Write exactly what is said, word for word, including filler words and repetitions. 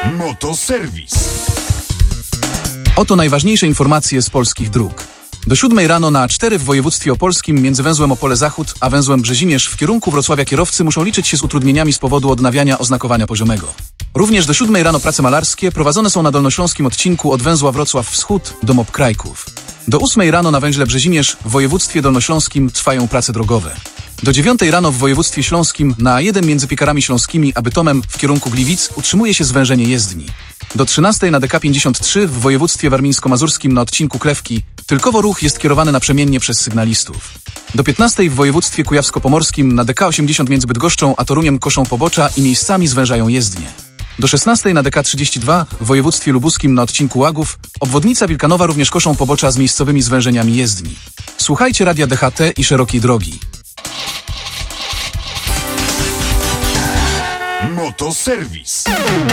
Motoserwis. Oto najważniejsze informacje z polskich dróg. Do siódmej rano na A cztery w województwie opolskim między węzłem Opole Zachód a węzłem Brzezimierz w kierunku Wrocławia kierowcy muszą liczyć się z utrudnieniami z powodu odnawiania oznakowania poziomego. Również do siódmej rano prace malarskie prowadzone są na dolnośląskim odcinku od węzła Wrocław Wschód do M O P Krajków. Do ósmej rano na węźle Brzezimierz w województwie dolnośląskim trwają prace drogowe. Do dziewiątej rano w województwie śląskim na A jeden między Piekarami Śląskimi a Bytomem w kierunku Gliwic utrzymuje się zwężenie jezdni. Do trzynastej na D K pięćdziesiąt trzy w województwie warmińsko-mazurskim na odcinku Klewki tylkowo ruch jest kierowany naprzemiennie przez sygnalistów. Do piętnastej w województwie kujawsko-pomorskim na D K osiemdziesiąt między Bydgoszczą a Toruniem koszą pobocza i miejscami zwężają jezdnie. Do szesnastej na D K trzydzieści dwa w województwie lubuskim na odcinku Łagów obwodnica Wilkanowa również koszą pobocza z miejscowymi zwężeniami jezdni. Słuchajcie radia D H T i szerokiej drogi. Motoserwis.